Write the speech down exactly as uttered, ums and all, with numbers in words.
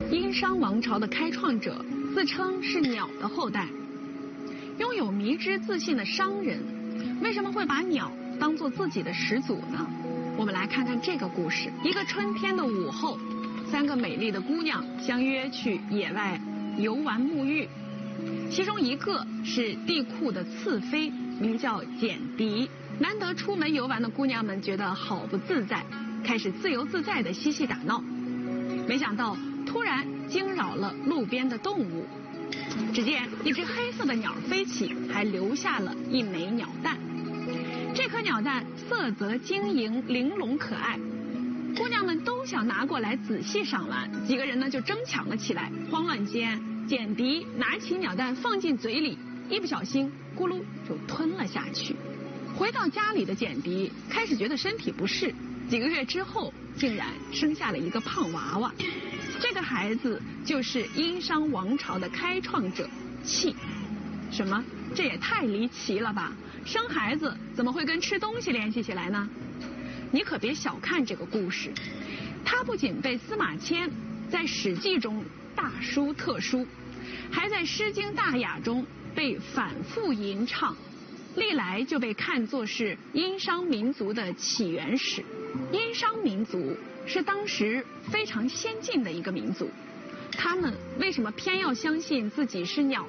殷商王朝的开创者自称是鸟的后代，拥有迷之自信的商人为什么会把鸟当作自己的始祖呢？我们来看看这个故事。一个春天的午后，三个美丽的姑娘相约去野外游玩沐浴，其中一个是地库的次妃，名叫简狄。难得出门游玩的姑娘们觉得好不自在，开始自由自在地嬉戏打闹。没想到突然惊扰了路边的动物，只见一只黑色的鸟飞起，还留下了一枚鸟蛋。这颗鸟蛋色泽晶莹，玲珑可爱，姑娘们都想拿过来仔细赏玩，几个人呢就争抢了起来。慌乱间，简狄拿起鸟蛋放进嘴里，一不小心咕噜就吞了下去。回到家里的简狄开始觉得身体不适，几个月之后竟然生下了一个胖娃娃。这个孩子就是殷商王朝的开创者契。什么？这也太离奇了吧！生孩子怎么会跟吃东西联系起来呢？你可别小看这个故事，它不仅被司马迁在《史记》中大书特书，还在《诗经》大雅中被反复吟唱，历来就被看作是殷商民族的起源史。殷商民族是当时非常先进的一个民族，他们为什么偏要相信自己是鸟